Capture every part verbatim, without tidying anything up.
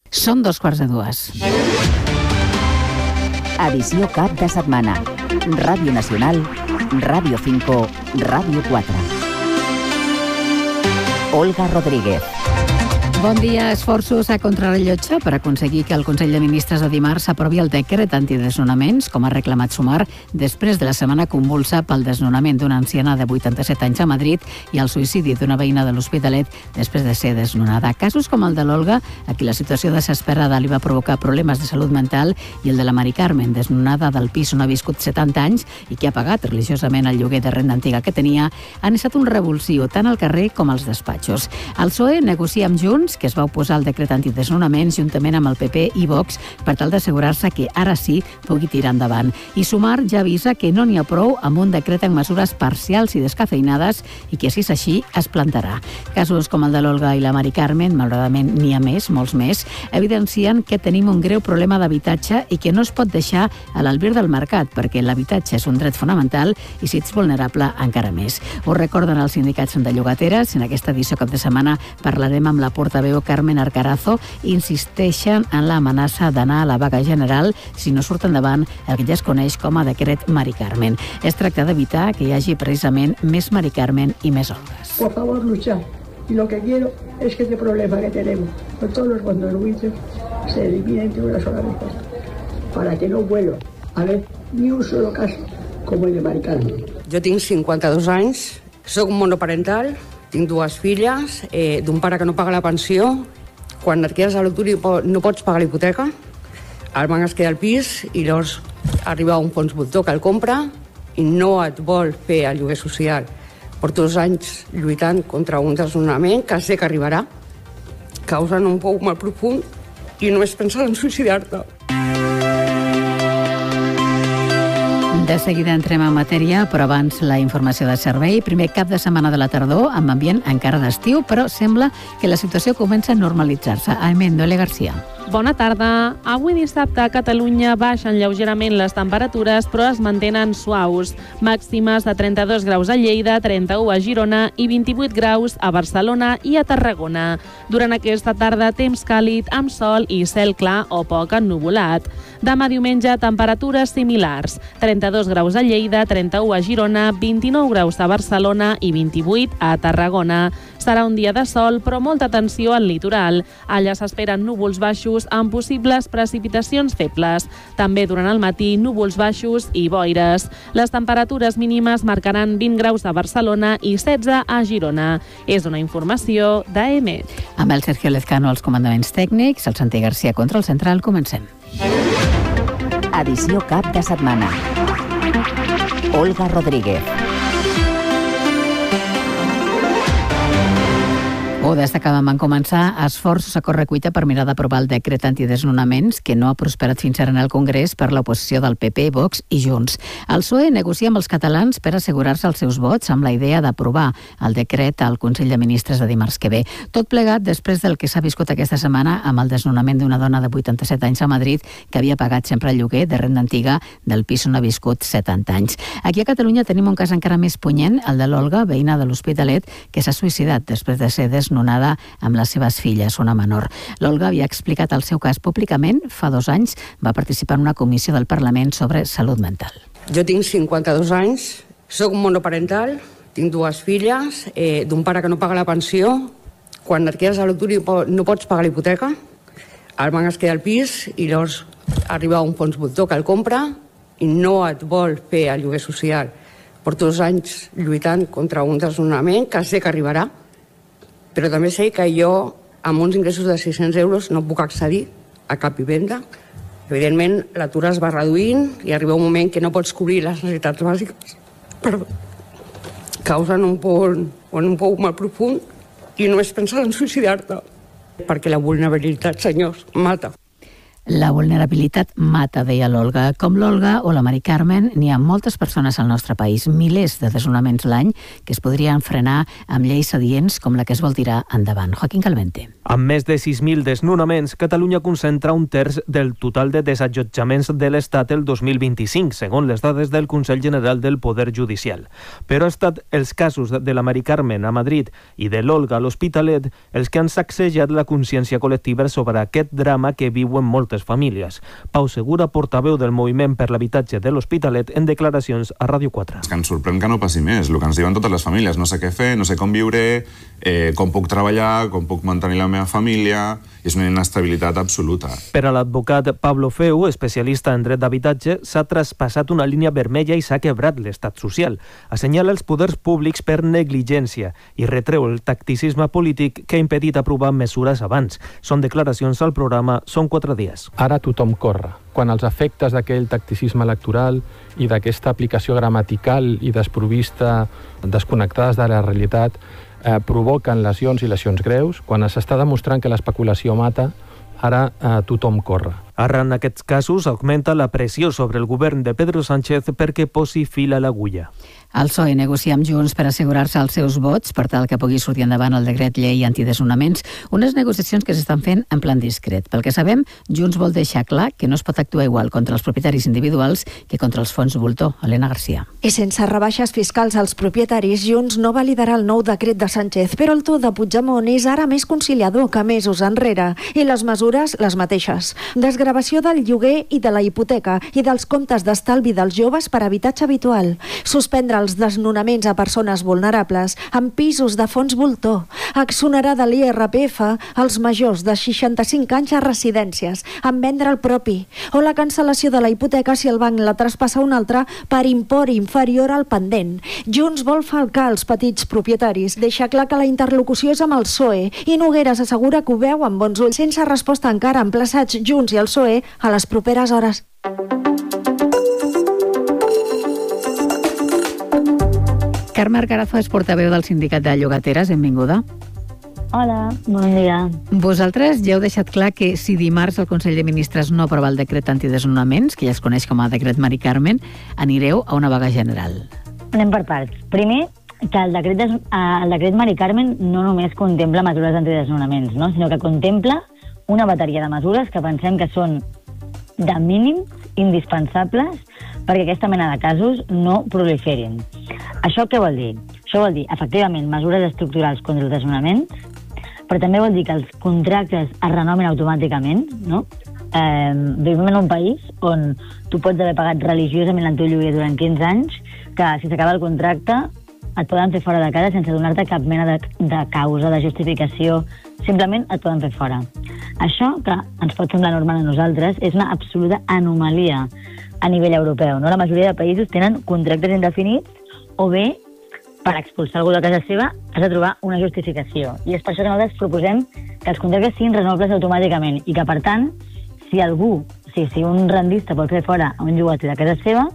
Són dos quarts de dues. Edició cap de setmana. Ràdio Nacional, Ràdio cinco, Ràdio quatre. Olga Rodríguez. Bon dia. Esforços a contrarrellotge per aconseguir que el Consell de Ministres de dimarts aprovi el decret antidesnonaments, com ha reclamat Sumar, després de la setmana convulsa pel desnonament d'una anciana de vuitanta-set anys a Madrid i el suïcidi d'una veïna de l'Hospitalet després de ser desnonada. Casos com el de l'Olga, a qui la situació desesperada li va provocar problemes de salut mental, i el de la Mari Carmen, desnonada del pis on ha viscut setanta anys i que ha pagat religiosament el lloguer de renda antiga que tenia, han estat un revulsiu tant al carrer com als despatxos. El P S O E negocia amb Junts, que es va oposar al decret antidesnonaments juntament amb el P P i Vox per tal d'assegurar-se que ara sí pugui tirar endavant. I Sumar ja avisa que no n'hi ha prou amb un decret amb mesures parcials i descafeinades i que si és així es plantarà. Casos com el de l'Olga i la Mari Carmen, malauradament n'hi ha més, molts més, evidencien que tenim un greu problema d'habitatge i que no es pot deixar a l'albir del mercat, perquè l'habitatge és un dret fonamental i si ets vulnerable encara més. Ho recorden els sindicats de llogateres. En aquesta edició cap de setmana parlarem amb la portaveu Carmen Arcarazo, insisteixen en l'amenaça d'anar a la vaga general si no surt endavant el que ja es coneix com a decret Mari Carmen. Es tracta d'evitar que hi hagi precisament més Mari Carmen i més Olgas. Por favor, luchar. Y lo que quiero es que este problema que tenemos con todos los contribuyentes se elimine de una sola vez para que no vuelva a haber ni un solo caso com el de Mari Carmen. Jo tinc cinquanta-dos anys, soc monoparental, tinc dues filles, eh, d'un pare que no paga la pensió. Quan et quedes a l'atur no pots pagar la hipoteca, el banc es queda al pis i llavors arriba un fons voltor que el compra i no et vol fer el lloguer social. Porto dos anys lluitant contra un desnonament que sé que arribarà, causant un pou molt profund i només pensant en suïcidar-te. De seguida entrem en matèria, però abans la informació de servei. Primer cap de setmana de la tardor, amb ambient encara d'estiu, però sembla que la situació comença a normalitzar-se. Amen, Noelia Garcia. Bona tarda. Avui dissabte a Catalunya baixen lleugerament les temperatures, però es mantenen suaus. Màximes de trenta-dos graus a Lleida, trenta-u a Girona i vint-i-vuit graus a Barcelona i a Tarragona. Durant aquesta tarda, temps càlid amb sol i cel clar o poc ennuvolat. Demà diumenge, temperatures similars. trenta-dos graus a Lleida, trenta-u a Girona, vint-i-nou graus a Barcelona i vint-i-vuit a Tarragona. Serà un dia de sol, però molta atenció al litoral. Allà s'esperen núvols baixos amb possibles precipitacions febles. També durant el matí, núvols baixos i boires. Les temperatures mínimes marcaran vint graus a Barcelona i setze a Girona. És una informació d'A M. Amb el Sergio Lezcano als comandaments tècnics, el Santi Garcia contra el central, comencem. Edició cap de setmana. Olga Rodríguez. Ho destacàvem en començar, esforços a correcuita per mirar d'aprovar el decret antidesnonaments que no ha prosperat fins ara en el Congrés per l'oposició del P P, Vox i Junts. El P S O E negocia amb els catalans per assegurar-se els seus vots amb la idea d'aprovar el decret al Consell de Ministres de dimarts que ve. Tot plegat després del que s'ha viscut aquesta setmana amb el desnonament d'una dona de vuitanta-set anys a Madrid que havia pagat sempre el lloguer de renda antiga del pis on ha viscut setanta anys. Aquí a Catalunya tenim un cas encara més punyent, el de l'Olga, veïna de l'Hospitalet, que s'ha suïcidat després de ser desnonada amb les seves filles, una menor. L'Olga havia explicat el seu cas públicament. Fa dos anys va participar en una comissió del Parlament sobre salut mental. Jo tinc cinquanta-dos anys, soc monoparental, tinc dues filles, eh, d'un pare que no paga la pensió. Quan et quedes a l'atur no pots pagar la hipoteca, el banc es queda al pis i llavors arriba un fons voltor que el compra i no et vol fer el lloguer social. Porto dos anys lluitant contra un desnonament que sé que arribarà, però també sé que jo, amb uns ingressos de sis-cents euros, no puc accedir a cap vivenda. Evidentment, l'atur es va reduint i arriba un moment que no pots cobrir les necessitats bàsiques. Perdó. Causen un pou, un pou molt profund i només penses en suïcidar-te. Perquè la vulnerabilitat, senyors, mata. La vulnerabilitat mata, deia l'Olga. Com l'Olga o la Mari Carmen, n'hi ha moltes persones al nostre país, milers de desnonaments l'any que es podrien frenar amb lleis adients com la que es vol tirar endavant. Joaquín Calvente. Amb més de sis mil desnonaments, Catalunya concentra un terç del total de desallotjaments de l'Estat el dos mil vint-i-cinc, segons les dades del Consell General del Poder Judicial. Però ha estat els casos de la Mari Carmen a Madrid i de l'Olga a l'Hospitalet els que han sacsejat la consciència col·lectiva sobre aquest drama que viuen moltes famílies. Pau Segura, portaveu del Moviment per l'Habitatge de l'Hospitalet, en declaracions a Ràdio quatre. És que ens sorprèn que no passi més, el que ens diuen totes les famílies. No sé què fer, no sé com viure, eh, com puc treballar, com puc mantenir la meva família. És una inestabilitat absoluta. Per a l'advocat Pablo Feu, especialista en dret d'habitatge, s'ha traspassat una línia vermella i s'ha quebrat l'estat social. Assenyala els poders públics per negligència i retreu el tacticisme polític que ha impedit aprovar mesures abans. Són declaracions al programa Són quatre dies. Ara tothom corre. Quan els efectes d'aquell tacticisme electoral i d'aquesta aplicació gramatical i desprovista, desconnectades de la realitat, eh, provoquen lesions i lesions greus, quan s'està demostrant que l'especulació mata, ara eh, tothom corre. Arran aquests casos, augmenta la pressió sobre el govern de Pedro Sánchez perquè posi fil a l'agulla. El P S O E negocia amb Junts per assegurar-se els seus vots per tal que pugui sortir endavant el decret llei antidesnonaments, unes negociacions que s'estan fent en plan discret. Pel que sabem, Junts vol deixar clar que no es pot actuar igual contra els propietaris individuals que contra els fons voltor. Helena Garcia. I sense rebaixes fiscals als propietaris, Junts no va liderar el nou decret de Sánchez, però el to de Puigdemont és ara més conciliador que mesos enrere, i les mesures les mateixes. Desgravació del lloguer i de la hipoteca i dels comptes d'estalvi dels joves per habitatge habitual. Suspendre els desnonaments a persones vulnerables amb pisos de fons voltor. Exonerar de l'I R P F als majors de seixanta-cinc anys a residències, amb vendre el propi. O la cancel·lació de la hipoteca si el banc la traspassa a un altre per import inferior al pendent. Junts vol falcar els petits propietaris. Deixa clar que la interlocució és amb el P S O E i Nogueras assegura que ho veu amb bons ulls. Sense resposta encara, emplaçats Junts i el P S O E a les properes hores. Carme Arcarazo és portaveu del sindicat de llogateres. Benvinguda. Hola, bon dia. Vosaltres ja heu deixat clar que si dimarts el Consell de Ministres no aprova el decret antidesnonaments, que ja es coneix com a decret Mari Carmen, anireu a una vaga general. Anem per parts. Primer, que el decret, des, el decret Mari Carmen no només contempla mesures antidesnonaments, no? Sinó que contempla una bateria de mesures que pensem que són de mínims indispensables perquè aquesta mena de casos no proliferin. Això què vol dir? Això vol dir, efectivament, mesures estructurals contra els desnonaments, però també vol dir que els contractes es renoven automàticament, no? Eh, vivim en un país on tu pots haver pagat religiosament el teu lloguer durant quinze anys, que si s'acaba el contracte et poden fer fora de casa sense donar-te cap mena de, de causa, de justificació, simplement et poden fer fora. Això, que ens pot semblar normal a nosaltres, és una absoluta anomalia a nivell europeu, no? La majoria de països tenen contractes indefinits o bé, per expulsar algú de casa seva, has de trobar una justificació. I és per això que nosaltres proposem que els contractes siguin renovables automàticament i que, per tant, si algú, si, si un rendista vol fer fora un llogater de casa seva,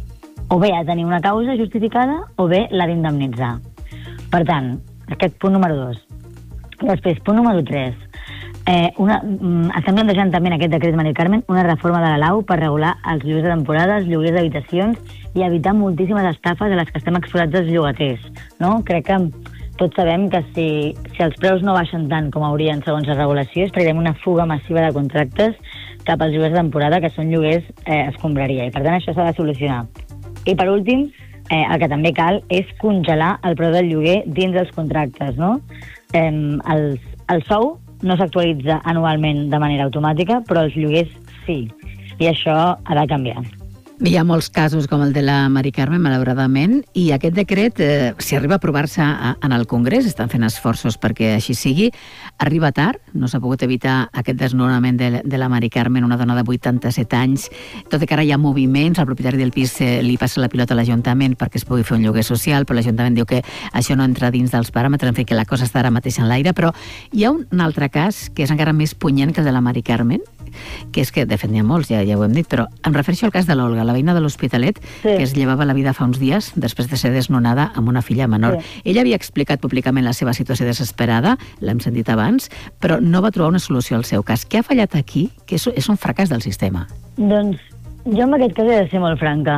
o bé ha de tenir una causa justificada o bé l'ha d'indemnitzar. Per tant, aquest punt número dos. Després, punt número tres. Eh, una, mm, estem plantejant també en aquest decret Mari Carmen una reforma de la lau per regular els lloguers de temporada, els lloguers d'habitacions i evitar moltíssimes estafes a les que estem exposats els llogaters. No? Crec que tots sabem que si, si els preus no baixen tant com haurien segons la regulació, és perquè hi ha una fuga massiva de contractes cap als lloguers de temporada, que són lloguers eh, escombraria, i per tant això s'ha de solucionar. I per últim, eh, el que també cal és congelar el preu del lloguer dins dels contractes, no? Eh, el, el sou no s'actualitza anualment de manera automàtica, però els lloguers sí, i això ha de canviar. Hi ha molts casos com el de la Mari Carmen, malauradament, i aquest decret, eh, si arriba a aprovar-se en el Congrés, estan fent esforços perquè així sigui, arriba tard, no s'ha pogut evitar aquest desnonament de, de la Mari Carmen, una dona de vuitanta-set anys, tot i que ara hi ha moviments, el propietari del pis eh, li passa la pilota a l'Ajuntament perquè es pugui fer un lloguer social, però l'Ajuntament diu que això no entra dins dels paràmetres, en fi, que la cosa està ara mateix en l'aire, però hi ha un, un altre cas que és encara més punyent que el de la Mari Carmen, que és que, de fet, n'hi ha molts, ja, ja ho hem dit, però em refereixo al cas de l'Olga, la la veïna de l'Hospitalet, sí. que es llevava la vida fa uns dies després de ser desnonada amb una filla menor. Sí. Ella havia explicat públicament la seva situació desesperada, l'hem sentit abans, però no va trobar una solució al seu cas. Què ha fallat aquí? Que és, és un fracàs del sistema. Doncs jo en aquest cas he de ser molt franca.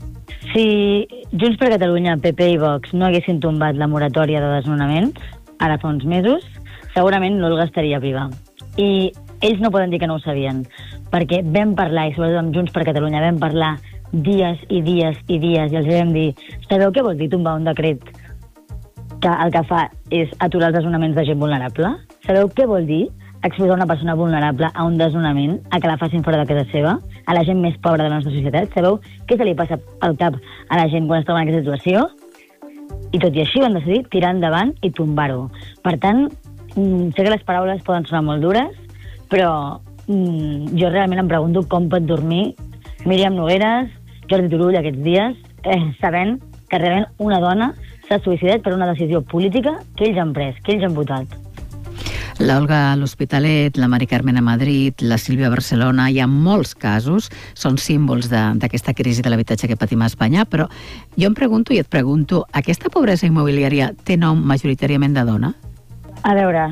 Si Junts per Catalunya, P P i Vox no haguessin tombat la moratòria de desnonaments, ara fa uns mesos, segurament l'Olga estaria viva. I ells no poden dir que no ho sabien, perquè vam parlar, i sobretot amb Junts per Catalunya, vam parlar dies i dies i dies, i els vam dir, sabeu què vol dir tombar un decret que el que fa és aturar els desnonaments de gent vulnerable? Sabeu què vol dir exposar una persona vulnerable a un desnonament, a que la facin fora de casa seva, a la gent més pobra de la nostra societat? Sabeu què se li passa al cap a la gent quan es troba en aquesta situació? I tot i així van decidir tirar endavant i tombar-ho. Per tant, sé que les paraules poden sonar molt dures, però jo realment em pregunto com pot dormir Míriam Nogueras, Jordi Turull aquests dies, eh, sabent que realment una dona s'ha suïcidat per una decisió política que ells han pres, que ells han votat. L'Olga a l'Hospitalet, la Mari Carmen a Madrid, la Sílvia a Barcelona, hi ha molts casos, són símbols d'aquesta crisi de l'habitatge que patim a Espanya, però jo em pregunto i et pregunto, aquesta pobresa immobiliària té nom majoritàriament de dona? A veure,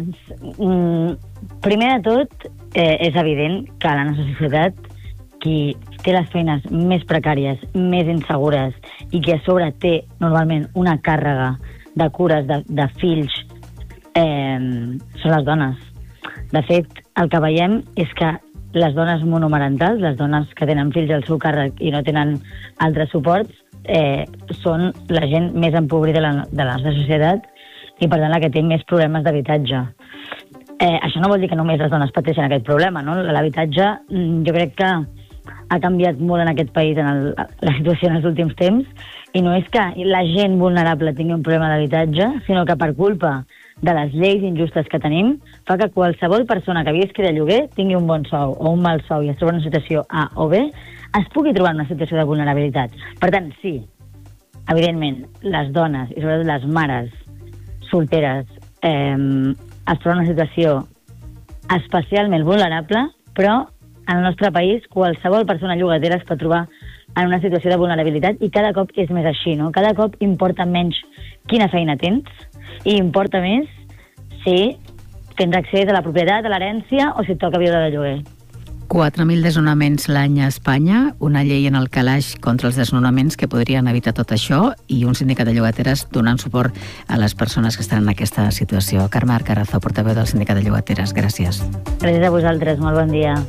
primer de tot, eh, és evident que a la nostra societat qui té les feines més precàries, més insegures i que a sobre té normalment una càrrega de cures de, de fills, Eh, són les dones. De fet, el que veiem és que les dones monomarentals, les dones que tenen fills al seu càrrec i no tenen altres suports, eh, són la gent més empobrida de la, de la nostra societat i, per tant, la que té més problemes d'habitatge. Eh, això no vol dir que només les dones pateixen aquest problema, no? L'habitatge, jo crec que ha canviat molt en aquest país en el, la situació en els últims temps, i no és que la gent vulnerable tingui un problema d'habitatge, sinó que per culpa de les lleis injustes que tenim, fa que qualsevol persona que visqui de lloguer tingui un bon sou o un mal sou i es troba en una situació A o B, es pugui trobar en una situació de vulnerabilitat. Per tant, sí, evidentment, les dones i sobretot les mares solteres eh, es troben en una situació especialment vulnerable, però en el nostre país qualsevol persona llogatera es pot trobar en una situació de vulnerabilitat i cada cop és més així, no? Cada cop importa menys quina feina tens i importa més si tens accés a la propietat, a l'herència o si et toca viure de lloguer. quatre mil desnonaments l'any a Espanya, una llei en el calaix contra els desnonaments que podrien evitar tot això i un sindicat de llogateres donant suport a les persones que estan en aquesta situació. Carme Arcarazo, portaveu del sindicat de llogateres, gràcies. Gràcies a vosaltres, molt bon dia.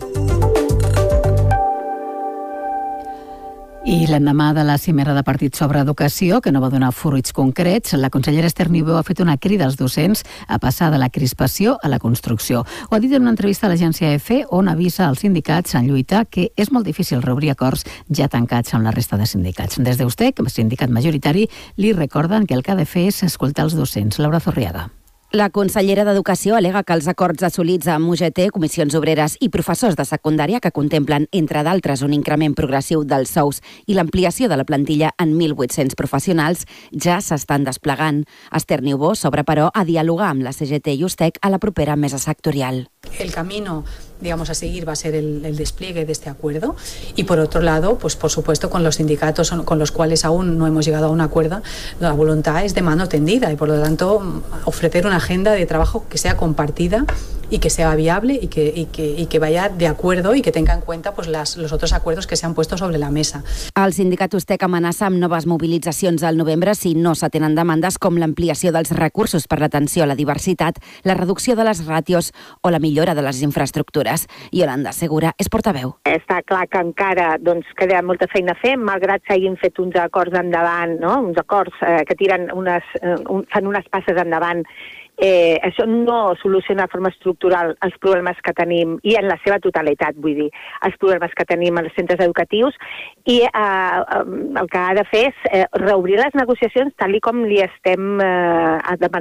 I l'endemà de la cimera de partit sobre educació, que no va donar fruits concrets, la consellera Esther Niubó ha fet una crida als docents a passar de la crispació a la construcció. Ho ha dit en una entrevista a l'agència E F E, on avisa als sindicats en lluita que és molt difícil reobrir acords ja tancats amb la resta de sindicats. Des d'Eustec, com a sindicat majoritari, li recorden que el que ha de fer és escoltar els docents. Laura Zorriaga. La consellera d'Educació al·lega que els acords assolits amb U G T, comissions obreres i professors de secundària que contemplen, entre d'altres, un increment progressiu dels sous i l'ampliació de la plantilla en mil vuit-cents professionals ja s'estan desplegant. Esther Niubó s'obre, però, a dialogar amb la C G T i Ustec a la propera mesa sectorial. El camino, digamos, a seguir va a ser el, el despliegue de este acuerdo y, por otro lado, pues por supuesto, con los sindicatos con los cuales aún no hemos llegado a un acuerdo, la voluntad es de mano tendida y, por lo tanto, ofrecer una agenda de trabajo que sea compartida y que sea viable y que, y que, y que vaya de acuerdo y que tenga en cuenta pues, las, los otros acuerdos que se han puesto sobre la mesa. El sindicat Ustec amenaça amb noves mobilitzacions al novembre si no s'atenen demandes com l'ampliació dels recursos per l'atenció a la diversitat, la reducció de les ràtios o la millora de les infraestructures. Yolanda Segura és portaveu. Està clar que encara doncs, queda molta feina a fer, malgrat s'hagin fet uns acords endavant, no? uns acords eh, que tiren unes, eh, un, fan unes passes endavant. Eh, això no soluciona de forma estructural els problemes que tenim, i en la seva totalitat, vull dir, els problemes que tenim als centres educatius, i eh, el que ha de fer és eh, reobrir les negociacions tal i com li estem eh, demanant.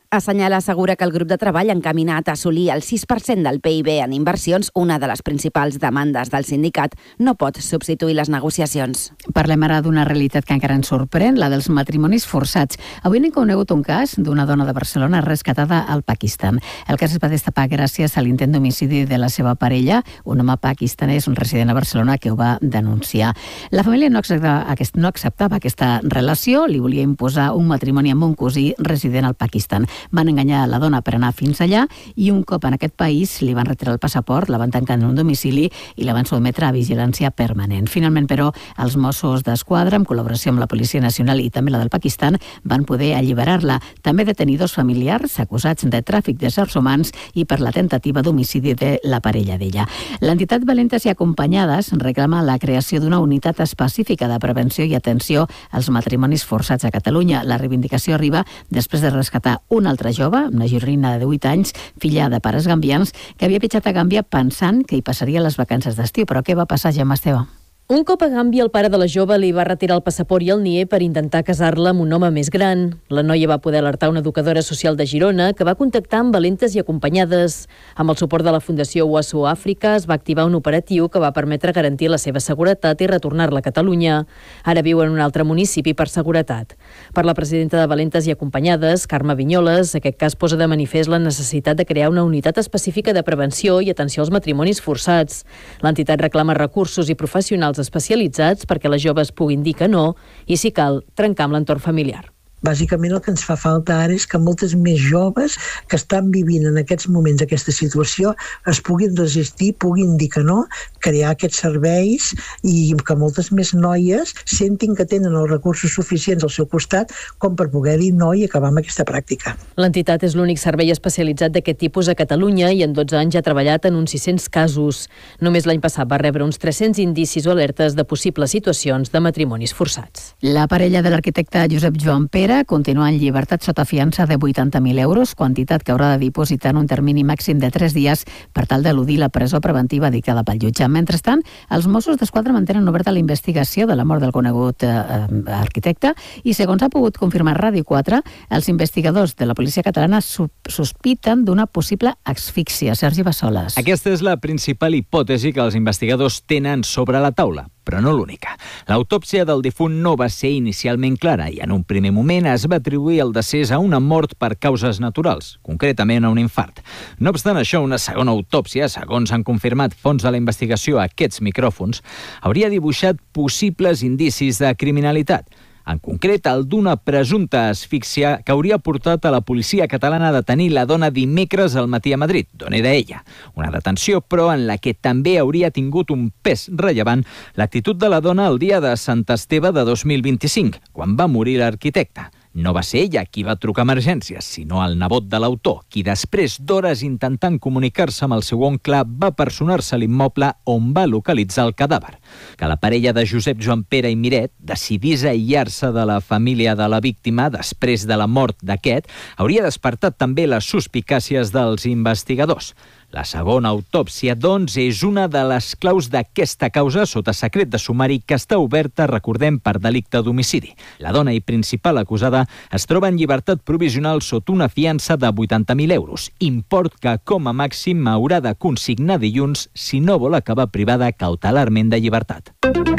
Assenyala assegura que el grup de treball encaminat a assolir el sis per cent del P I B en inversions, una de les principals demandes del sindicat, no pot substituir les negociacions. Parlem ara d'una realitat que encara ens sorprèn, la dels matrimonis forçats. Avui n'hem conegut un cas d'una dona de Barcelona rescatada al Pakistan. El cas es va destapar gràcies a l'intent d'homicidi de la seva parella, un home pakistanès, un resident a Barcelona, que ho va denunciar. La família no acceptava, no acceptava aquesta relació, li volia imposar un matrimoni amb un cosí resident al Pakistan. Van enganyar la dona per anar fins allà i un cop en aquest país li van retirar el passaport, la van tancar en un domicili i la van sotmetre a vigilància permanent. Finalment, però, els Mossos d'Esquadra, en col·laboració amb la Policia Nacional i també la del Pakistan, van poder alliberar-la. També detenir dos familiars acusats de tràfic d'éssers humans i per la tentativa d'homicidi de la parella d'ella. L'entitat Valentes i Acompanyades reclama la creació d'una unitat específica de prevenció i atenció als matrimonis forçats a Catalunya. La reivindicació arriba després de rescatar una altra jove, una gironina de divuit anys, filla de pares gambians, que havia pitjat a Gàmbia pensant que hi passaria les vacances d'estiu. Però què va passar, Gemma Esteve? Un cop a Gàmbia, el pare de la jove li va retirar el passaport i el N I E per intentar casar-la amb un home més gran. La noia va poder alertar una educadora social de Girona, que va contactar amb Valentes i Acompanyades. Amb el suport de la Fundació Oaso Àfrica es va activar un operatiu que va permetre garantir la seva seguretat i retornar-la a Catalunya. Ara viu en un altre municipi per seguretat. Per la presidenta de Valentes i Acompanyades, Carme Vinyoles, aquest cas posa de manifest la necessitat de crear una unitat específica de prevenció i atenció als matrimonis forçats. L'entitat reclama recursos i professionals especialitzats perquè les joves puguin dir que no i, si cal, trencar amb l'entorn familiar. Bàsicament el que ens fa falta ara és que moltes més joves que estan vivint en aquests moments aquesta situació es puguin resistir, puguin dir que no, crear aquests serveis i que moltes més noies sentin que tenen els recursos suficients al seu costat com per poder dir no i acabar amb aquesta pràctica. L'entitat és l'únic servei especialitzat d'aquest tipus a Catalunya i en dotze anys ha treballat en uns sis-cents casos. Només l'any passat va rebre uns tres-cents indicis o alertes de possibles situacions de matrimonis forçats. La parella de l'arquitecte Josep Joan Pere continua en llibertat sota fiança de vuitanta mil euros, quantitat que haurà de dipositar en un termini màxim de tres dies per tal d'eludir la presó preventiva dictada pel jutge. Mentrestant, els Mossos d'Esquadra mantenen oberta la investigació de la mort del conegut eh, arquitecte i, segons ha pogut confirmar Ràdio quatre, els investigadors de la policia catalana sospiten d'una possible asfíxia. Sergi Bassoles. Aquesta és la principal hipòtesi que els investigadors tenen sobre la taula, però no l'única. L'autòpsia del difunt no va ser inicialment clara i en un primer moment es va atribuir el decés a una mort per causes naturals, concretament a un infart. No obstant això, una segona autòpsia, segons han confirmat fonts de la investigació a aquests micròfons, hauria dibuixat possibles indicis de criminalitat. En concret, el d'una presumpta asfíxia que hauria portat a la policia catalana a detenir la dona dimecres al matí a Madrid, d'on era ella. Una detenció, però, en la que també hauria tingut un pes rellevant l'actitud de la dona el dia de Sant Esteve de dos mil vint-i-cinc, quan va morir l'arquitecte. No va ser ella qui va trucar a emergències, sinó el nebot de l'autor, qui després d'hores intentant comunicar-se amb el seu oncle va personar-se a l'immoble on va localitzar el cadàver. Que la parella de Josep Joan Pere i Miret decidís aïllar-se de la família de la víctima després de la mort d'aquest hauria despertat també les suspicàcies dels investigadors. La segona autòpsia, doncs, és una de les claus d'aquesta causa sota secret de sumari que està oberta, recordem, per delicte d'homicidi. La dona i principal acusada es troba en llibertat provisional sota una fiança de vuitanta mil euros, import que com a màxim haurà de consignar dilluns si no vol acabar privada cautelarment de llibertat.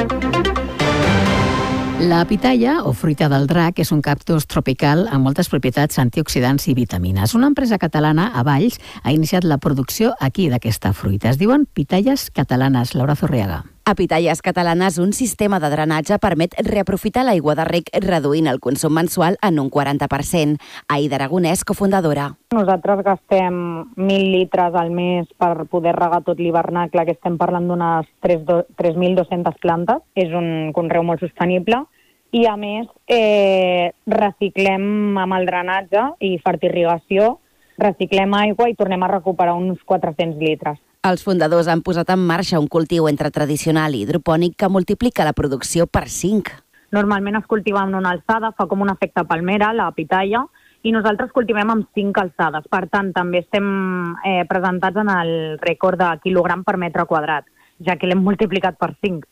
La pitaya, o fruita del drac, és un cactus tropical amb moltes propietats antioxidants i vitamines. Una empresa catalana, a Valls, ha iniciat la producció aquí d'aquesta fruita. Es diuen pitayes catalanes. Laura Zorriaga. A Pitayes Catalanes, un sistema de drenatge permet reaprofitar l'aigua de rec reduint el consum mensual en un quaranta per cent. Aida Aragonès, cofundadora. Nosaltres gastem mil litres al mes per poder regar tot l'hivernacle, que estem parlant d'unes tres mil dos-centes plantes. És un conreu molt sostenible. I, a més, eh, reciclem amb el drenatge i fertirrigació, reciclem aigua i tornem a recuperar uns quatre-cents litres. Els fundadors han posat en marxa un cultiu entre tradicional i hidropònic que multiplica la producció per cinc. Normalment es cultiva en una alçada, fa com un efecte palmera, la pitaya, i nosaltres cultivem amb cinc alçades. Per tant, també estem eh, presentats en el rècord de quilogram per metre quadrat, ja que l'hem multiplicat per cinc.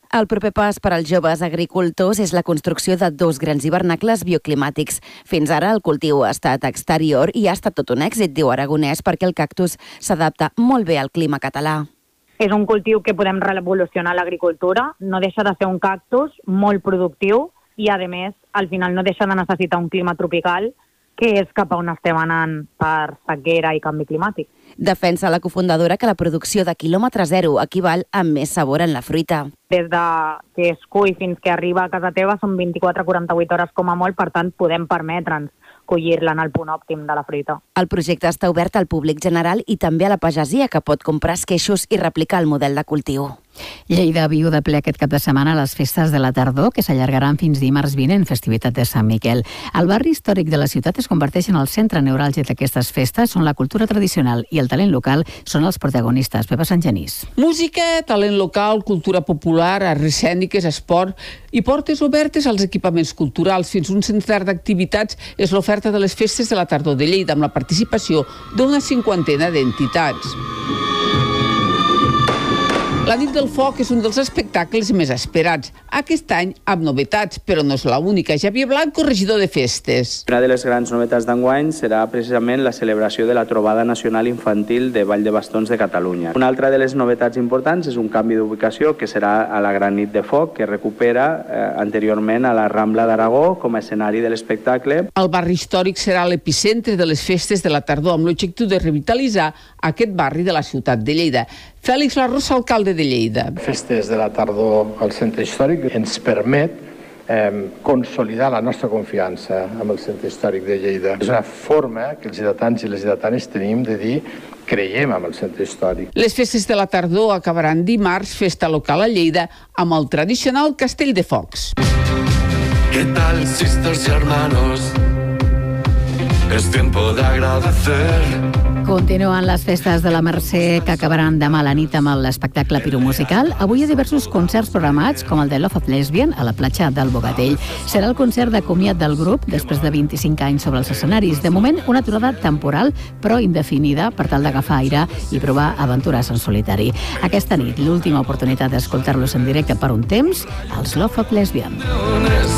El proper pas per als joves agricultors és la construcció de dos grans hivernacles bioclimàtics. Fins ara el cultiu ha estat exterior i ha estat tot un èxit, diu Aragonès, perquè el cactus s'adapta molt bé al clima català. És un cultiu que podem revolucionar l'agricultura, no deixa de ser un cactus molt productiu i, a més, al final no deixa de necessitar un clima tropical, que és cap a on estem anant per sequera i canvi climàtic. Defensa la cofundadora que la producció de quilòmetre zero equival a més sabor en la fruita. Des de que es cull fins que arriba a casa teva són vint-i-quatre a quaranta-vuit hores com a molt, per tant podem permetre'ns collir-la en el punt òptim de la fruita. El projecte està obert al públic general i també a la pagesia, que pot comprar esqueixos i replicar el model de cultiu. Lleida viu de ple aquest cap de setmana les festes de la tardor, que s'allargaran fins dimarts vinent, festivitat de Sant Miquel. El barri històric de la ciutat es converteix en el centre neuràlgic d'aquestes festes, on la cultura tradicional i el talent local són els protagonistes. Pepa Sant Genís. Música, talent local, cultura popular, arts escèniques, esport i portes obertes als equipaments culturals. Fins un centenar d'activitats és l'oferta de les festes de la tardor de Lleida, amb la participació d'una cinquantena d'entitats. La nit del foc és un dels espectacles més esperats. Aquest any amb novetats, però no és l'única. Xavier Blanco, regidor de festes. Una de les grans novetats d'enguany serà precisament la celebració de la trobada nacional infantil de Vall de Bastons de Catalunya. Una altra de les novetats importants és un canvi d'ubicació que serà a la Gran Nit de Foc, que recupera eh, anteriorment a la Rambla d'Aragó com a escenari de l'espectacle. El barri històric serà l'epicentre de les festes de la tardor, amb l'objectiu de revitalitzar aquest barri de la ciutat de Lleida. Fèlix Larrosa, alcalde de Lleida. Festes de la tardor al centre històric ens permet eh, consolidar la nostra confiança amb el centre històric de Lleida. És una forma que els lleidatans i les lleidatanes tenim de dir creiem amb el centre històric. Les festes de la tardor acabaran dimarts, festa local a Lleida, amb el tradicional Castell de Focs. ¿Qué tal, sisters y hermanos? Es tiempo de agradecer. Continuen les festes de la Mercè, que acabaran demà a la nit amb l'espectacle piromusical. Avui hi ha diversos concerts programats, com el de Love of Lesbian, a la platja del Bogatell. Serà el concert de comiat del grup, després de vint-i-cinc anys sobre els escenaris. De moment, una aturada temporal, però indefinida, per tal d'agafar aire i provar aventures en solitari. Aquesta nit, l'última oportunitat d'escoltar-los en directe per un temps, els Love of Lesbian.